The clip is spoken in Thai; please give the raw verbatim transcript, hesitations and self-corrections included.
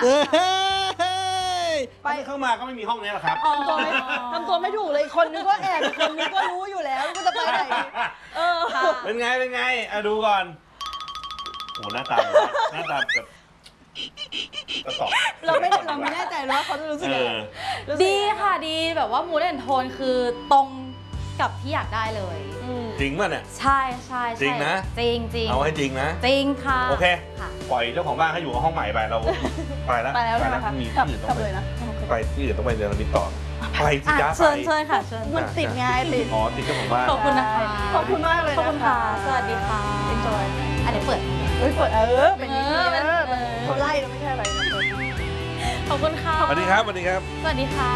ไปเข้ามาก็ไม่มีห้องนี้หรอกครับทำตัวไม่ทำตัวไม่ถูกเลยคนนึงก็แอบคนนึงก็รู้อยู่แล้วก็จะไปไหนเออเป็นไงเป็นไงอ่ะดูก่อนโอ้หน้าตาหน้าตาแบบกระสอบเราไม่เราไม่แน่ใจว่าเขาจะรู้สึกยังไงดีค่ะดีแบบว่ามูดแอนโทนคือตรงกับที่อยากได้เลยจริงป่ะเนี่ยใช่ใช่จริงนะจริงจริงเอาให้จริงนะจริงค่ะโอเคปล่อยเจ้าของบ้านให้อยู่กับห้องใหม่ไปเราไปแล้วไปแล้วใช่ไหมคะมีที่อื่นต้องไปไปที่อื่นต้องไปเรียนมิตต่อไปสิจ้าไปเชิญเชิญค่ะเชิญมันติดไงติดอ๋อติดเจ้าของบ้านขอบคุณนะคะขอบคุณมากเลยขอบคุณค่ะสวัสดีค่ะ enjoy อันนี้เปิดเฮ้ยเปิดเออเป็นอย่างนี้เขาไล่เราไม่ใช่อะไรนะขอบคุณค่ะสวัสดีครับสวัสดีครับสวัสดีค่ะ